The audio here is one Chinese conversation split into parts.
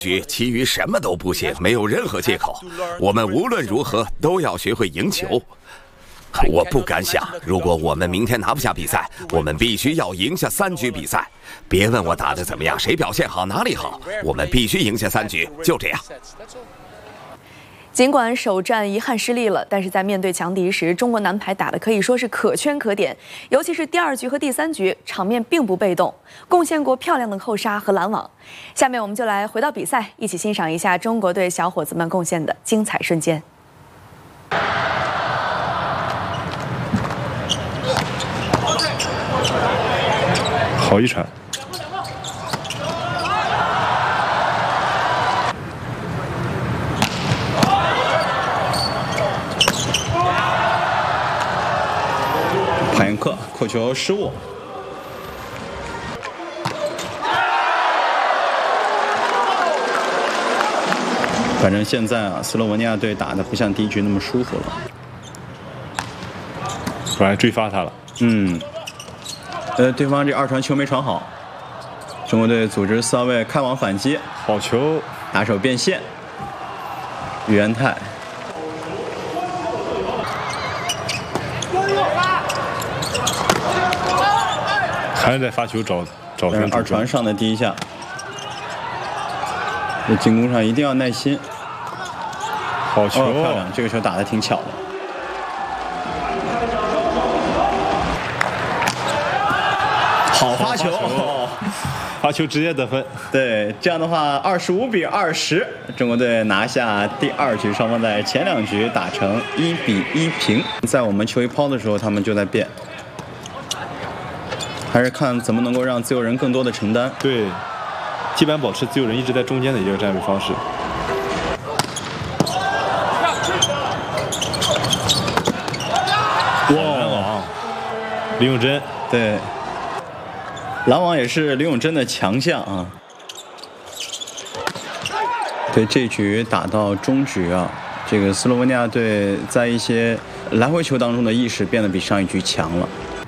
局，其余什么都不行，没有任何借口。我们无论如何都要学会赢球。我不敢想，如果我们明天拿不下比赛，我们必须要赢下3局比赛。别问我打得怎么样，谁表现好，哪里好，我们必须赢下3局，就这样。 尽管首战遗憾失利了，但是在面对强敌时，中国男排打得可以说是可圈可点，尤其是第2局和第3局，场面并不被动，贡献过漂亮的扣杀和拦网。下面我们就来回到比赛，一起欣赏一下中国队小伙子们贡献的精彩瞬间。 好一传。 帕延克扣球失误，反正现在啊，斯洛文尼亚队打得不像第1局那么舒服了。 我还追发他了。 对方这2传球没传好，中国队组织4号位开网反击， 好球， 打手变线，于元泰。 还是在发球找分。 2传上的第1下，在进攻上一定要耐心。 好球， 漂亮！这个球打得挺巧的。好发球， 发球直接得分。 对，这样的话25比20，中国队拿下第2局，双方在前2局打成1比1平。在我们球一抛的时候，他们就在变。 还是看怎么能够让自由人更多的承担。 对，基本保持自由人一直在中间的一个站位方式。哇，拦网，李永珍， 对，拦网也是李永珍的强项啊。对，这局打到中局啊，这个斯洛文尼亚队在一些来回球当中的意识变得比上一局强了。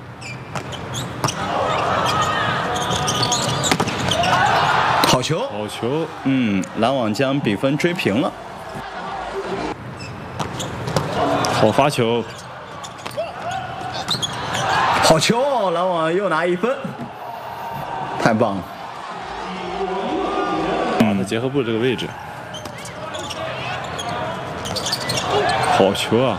好球！ 好球！ 拦网将比分追平了。 好发球！ 好球！拦网又拿1分，太棒了！ 在结合部这个位置，好球啊！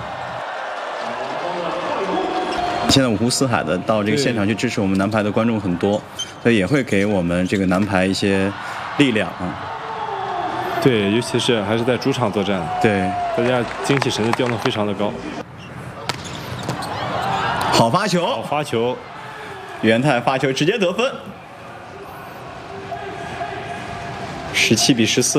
现在五湖四海的到这个现场去支持我们男排的观众很多，所以也会给我们这个男排一些力量啊。 对，尤其是还是在主场作战， 对， 大家精气神的调动非常的高。 好发球！ 好发球！ 元泰发球直接得分，17比14。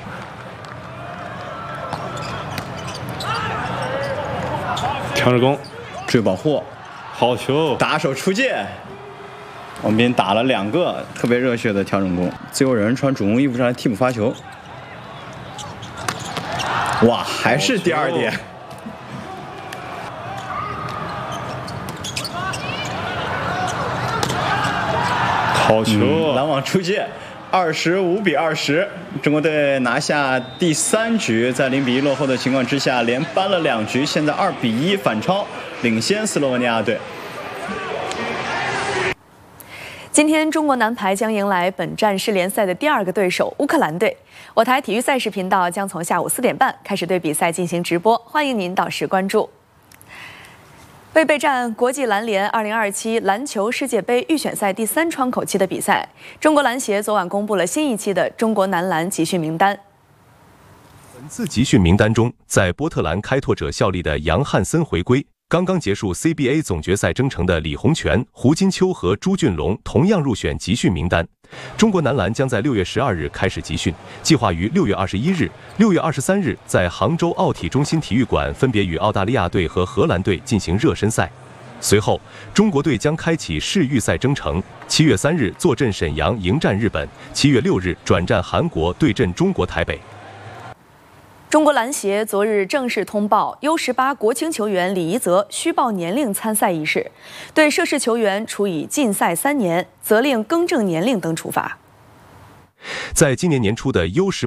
强制攻， 追保护。 好球！ 打手出界，王斌打了2个特别热血的调整攻。自由人穿主攻衣服上来替补发球，哇，还是第2点。 好球！ 拦网出界，25比20，中国队拿下第3局，在0比1落后的情况之下，连扳了2局，现在2比1反超。 领先斯洛文尼亚队。 今天，中国男排将迎来本站式联赛的第2个对手乌克兰队。我台体育赛事频道将从下午4点半开始对比赛进行直播，欢迎您到时关注。为备战国际篮联2027篮球世界杯预选赛第3窗口期的比赛，中国篮协昨晚公布了新一期的中国男篮集训名单。 本次集训名单中，在波特兰开拓者效力的杨汉森回归。 刚刚结束 CBA 总决赛征程的李洪权、胡金秋和朱俊龙同样入选集训名单。中国男篮将在6月12日开始集训，计划于6月21日、6月23日在杭州奥体中心体育馆分别与澳大利亚队和荷兰队进行热身赛。随后，中国队将开启世预赛征程，7月3日坐镇沈阳迎战日本，7月6日转战韩国对阵中国台北。 中国篮协昨日正式通报 U18国青球员李一泽虚报年龄参赛一事，对涉事球员处以禁赛3年、责令更正年龄等处罚。 在今年年初的 U18